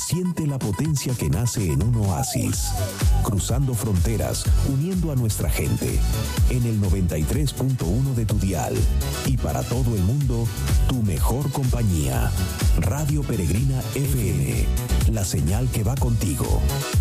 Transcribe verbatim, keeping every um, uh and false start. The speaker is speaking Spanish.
Siente la potencia que nace en un oasis, cruzando fronteras, uniendo a nuestra gente, en el noventa y tres punto uno de tu dial, y para todo el mundo, tu mejor compañía. Radio Peregrina F M, la señal que va contigo.